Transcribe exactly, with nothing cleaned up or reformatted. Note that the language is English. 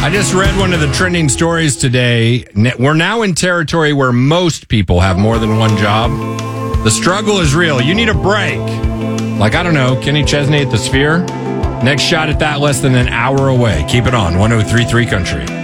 I just read one of the trending stories today. We're now in territory where most people have more than one job. The struggle is real. You need a break. Like, I don't know, Kenny Chesney at the Sphere. Next shot at that less than an hour away. Keep it on one oh three point three Country.